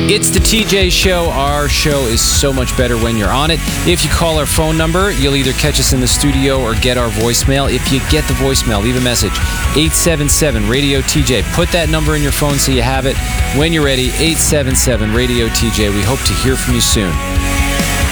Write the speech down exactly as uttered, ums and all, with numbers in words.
It's the T J Show. Our show is so much better when you're on it. If you call our phone number, you'll either catch us in the studio or get our voicemail. If you get the voicemail, leave a message. eight seven seven radio T J. Put that number in your phone so you have it when you're ready. eight seven seven radio T J. We hope to hear from you soon.